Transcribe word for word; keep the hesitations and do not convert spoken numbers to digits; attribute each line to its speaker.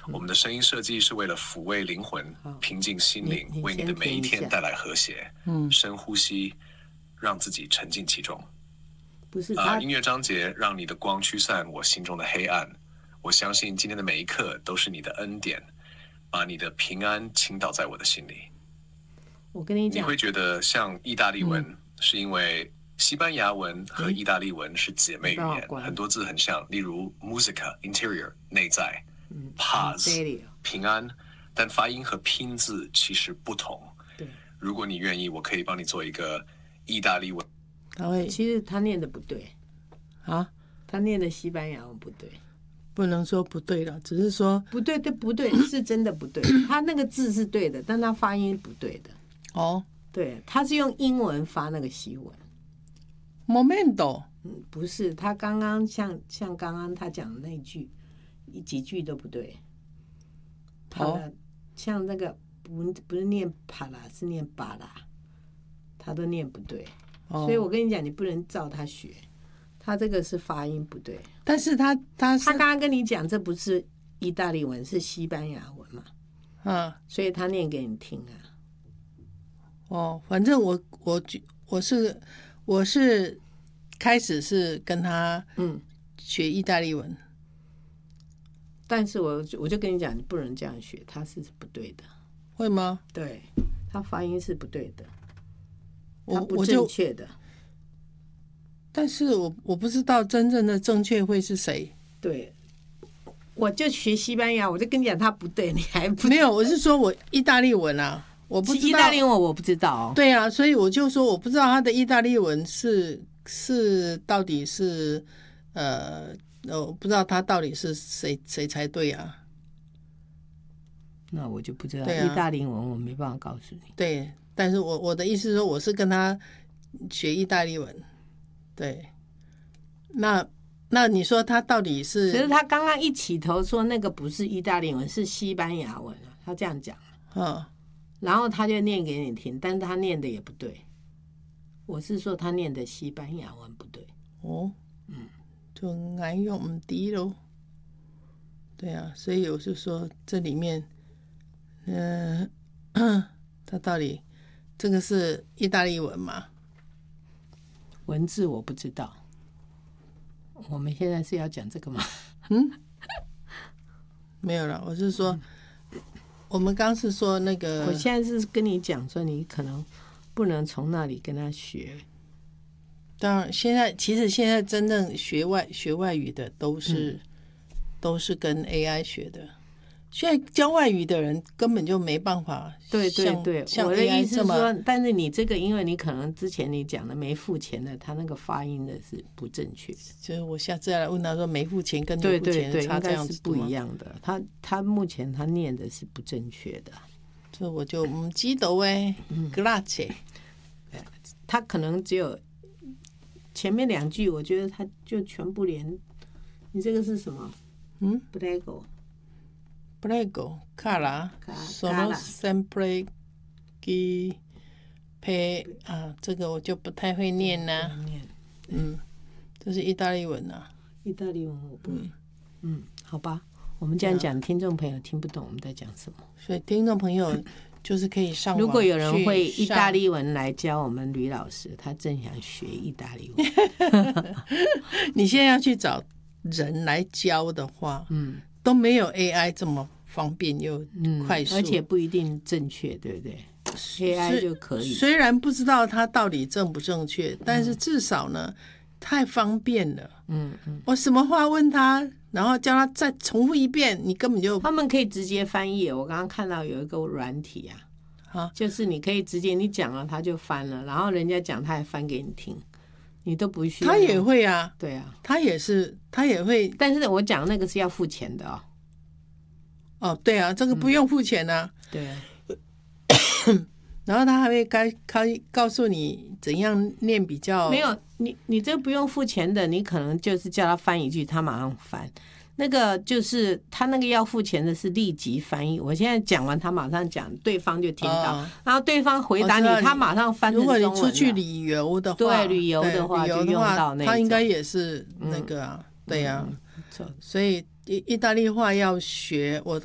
Speaker 1: 我们的声音设计是为了抚慰灵魂，平静心灵，
Speaker 2: 你你
Speaker 1: 为你的每一天带来和谐。
Speaker 2: 嗯，
Speaker 1: 深呼吸，让自己沉浸其中。
Speaker 2: 不是
Speaker 1: 啊、
Speaker 2: 他、
Speaker 1: 音乐章节让你的光驱散我心中的黑暗。我相信今天的每一刻都是你的恩典，把你的平安倾倒在我的心里。
Speaker 2: 我跟你讲，
Speaker 1: 你会觉得像意大利文，嗯、是因为西班牙文和意大利文是姐妹语言，嗯、很多字很像，例如 musica interior 内在，嗯、paz 平安，但发音和拼字其实不同。
Speaker 2: 对，
Speaker 1: 如果你愿意，我可以帮你做一个意大利文。
Speaker 2: 其实他念的不对
Speaker 3: 啊，
Speaker 2: 他念的西班牙文不对。
Speaker 3: 不能说不对了，只是说
Speaker 2: 不对，对不对是真的不对。他那个字是对的，但他发音不对的。
Speaker 3: 哦，
Speaker 2: 对，他是用英文发那个西文。
Speaker 3: momento，
Speaker 2: 嗯，不是，他刚刚像像刚刚他讲的那一句，几句都不对。他的、哦、像那个不不是念帕拉，是念巴拉，他都念不对。哦、所以我跟你讲，你不能照他学。他这个是发音不对，
Speaker 3: 但是他他是
Speaker 2: 他刚刚跟你讲，这不是意大利文，是西班牙文嘛？
Speaker 3: 嗯，
Speaker 2: 所以他念给你听啊。
Speaker 3: 哦，反正我我我是我是开始是跟他嗯学意大利文，
Speaker 2: 嗯、但是我我就跟你讲，你不能这样学，他是不对的。
Speaker 3: 会吗？
Speaker 2: 对，他发音是不对的，他不正确的。
Speaker 3: 但是我我不知道真正的正确会是谁。
Speaker 2: 对，我就学西班牙，我就跟你讲他不对，你还不
Speaker 3: 没有？我是说我意大利文啊，我不知道
Speaker 2: 意大利文我不知道、哦。
Speaker 3: 对啊，所以我就说我不知道他的意大利文是是到底是呃，我不知道他到底是谁谁才对啊。
Speaker 2: 那我就不知道，啊、意大利文我没办法告诉你。
Speaker 3: 对，但是我我的意思是说，我是跟他学意大利文。对，那那你说他到底是？
Speaker 2: 其实他刚刚一起头说那个不是意大利文，是西班牙文啊，他这样讲。
Speaker 3: 嗯，
Speaker 2: 然后他就念给你听，但是他念的也不对。我是说他念的西班牙文不对。
Speaker 3: 哦，嗯，就难用唔低咯。对啊，所以我是说这里面，嗯、呃，他到底这个是意大利文吗？
Speaker 2: 文字我不知道，我们现在是要讲这个吗？
Speaker 3: 嗯，没有了。我是说，嗯、我们刚是说那个，
Speaker 2: 我现在是跟你讲说，你可能不能从那里跟他学。
Speaker 3: 当然，现在其实现在真正学外学外语的都是、嗯、都是跟 A I 学的。现在教外语的人根本就没办法，
Speaker 2: 对对对，
Speaker 3: 像
Speaker 2: 我的意思是说，但是你这个，因为你可能之前你讲的没付钱的，他那个发音的是不正确的。
Speaker 3: 就是我下次来问他说，没付钱跟有付钱的差这样子
Speaker 2: 是不一样的。他他目前他念的是不正确的，
Speaker 3: 这我就唔知道诶 ，grazie。
Speaker 2: 他可能只有前面两句，我觉得他就全部连。你这个是什么？
Speaker 3: 嗯
Speaker 2: ，prego。Prego,
Speaker 3: cara, sono sempre che pe 啊，这个我就不太会念啦、啊。嗯，这是意大利文啊。
Speaker 2: 意大利文我不会。嗯, 嗯，好吧，我们这样讲，听众朋友听不懂我们在讲什么。
Speaker 3: 所以听众朋友就是可以上网。
Speaker 2: 如果有人会意大利文来教我们吕老师，他正想学意大利文。
Speaker 3: 你现在要去找人来教的话，嗯。都没有 A I 这么方便又快速、
Speaker 2: 嗯，而且不一定正确，对不对 ？A I 就可以。
Speaker 3: 虽然不知道它到底正不正确，嗯、但是至少呢，太方便了。嗯嗯，我什么话问他，然后叫他再重复一遍，你根本就
Speaker 2: 他们可以直接翻译。我刚刚看到有一个软体啊，啊，就是你可以直接你讲了，他就翻了，然后人家讲他也翻给你听。你都不需要，
Speaker 3: 他也会啊，
Speaker 2: 对啊，
Speaker 3: 他也是，他也会。
Speaker 2: 但是我讲那个是要付钱的哦。
Speaker 3: 哦，对啊，这个不用付钱啊。
Speaker 2: 嗯、对啊。
Speaker 3: 然后他还会告告诉你怎样念比较。
Speaker 2: 没有，你你这不用付钱的，你可能就是叫他翻一句，他马上翻。那个就是他那个要付钱的是立即翻译，我现在讲完他马上讲，对方就听到，哦、然后对方回答你，他马上翻成中文了。
Speaker 3: 如果你出去旅游的话，
Speaker 2: 对旅游的话就用到那种，
Speaker 3: 他应该也是那个啊，嗯、对呀、啊，嗯、所以意意大利话要学，我